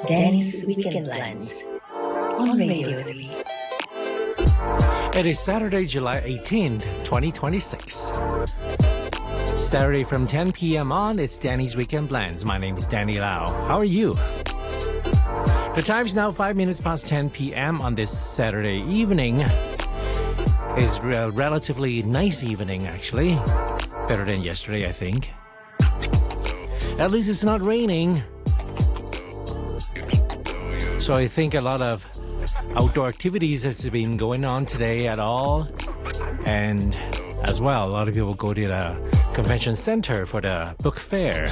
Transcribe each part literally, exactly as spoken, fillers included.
Danny's Weekend Blends on Radio three. It is Saturday, July eighteenth, twenty twenty-six. Saturday from ten p.m. on, it's Danny's Weekend Blends. My name is Danny Lau. How are you? The time's now five minutes past ten p.m. on this Saturday evening. It's a relatively nice evening, actually. Better than yesterday, I think. At least it's not raining. So I think a lot of outdoor activities have been going on today at all. And as well, a lot of people go to the convention center for the book fair.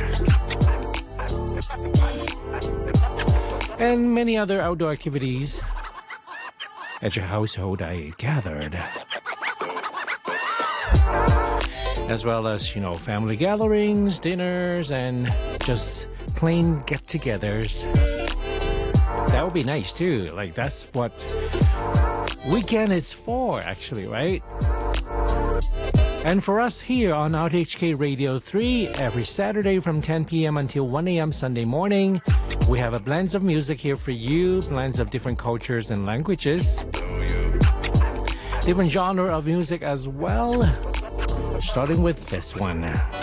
And many other outdoor activities at your household, I gathered. As well as, you know, family gatherings, dinners, and just plain get-togethers. That would be nice too. Like, that's what weekend is for, actually, right? And for us here on R T H K Radio three, every Saturday from ten p.m. until one a.m. Sunday morning, we have a blends of music here for you, blends of different cultures and languages, different genre of music as well, starting with this one.